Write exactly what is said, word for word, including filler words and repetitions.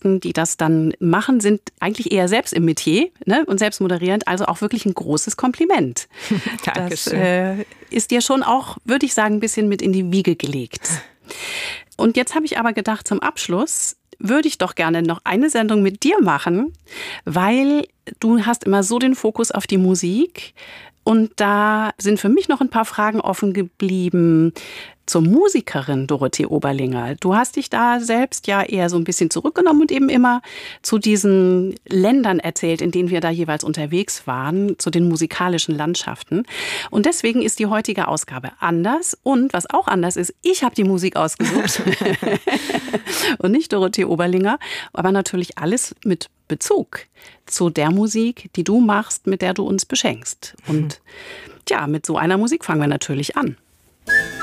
Gästen, die das dann machen, sind eigentlich eher selbst im Metier, ne, und selbst moderierend, also auch wirklich ein großes Kompliment. Das äh, ist dir schon auch, würde ich sagen, ein bisschen mit in die Wiege gelegt. Und jetzt habe ich aber gedacht, zum Abschluss würde ich doch gerne noch eine Sendung mit dir machen, weil du hast immer so den Fokus auf die Musik. Und da sind für mich noch ein paar Fragen offen geblieben zur Musikerin Dorothee Oberlinger. Du hast dich da selbst ja eher so ein bisschen zurückgenommen und eben immer zu diesen Ländern erzählt, in denen wir da jeweils unterwegs waren, zu den musikalischen Landschaften. Und deswegen ist die heutige Ausgabe anders. Und was auch anders ist, ich habe die Musik ausgesucht und nicht Dorothee Oberlinger, aber natürlich alles mit Bezug zu der Musik, die du machst, mit der du uns beschenkst. Und ja, mit so einer Musik fangen wir natürlich an.